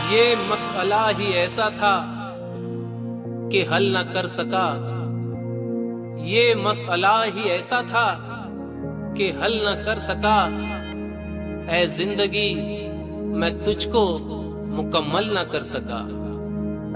ये मसला ही ऐसा था कि हल न कर सका। ये मसला ही ऐसा था कि हल न कर सका। ऐ जिंदगी मैं तुझको मुकम्मल न कर सका।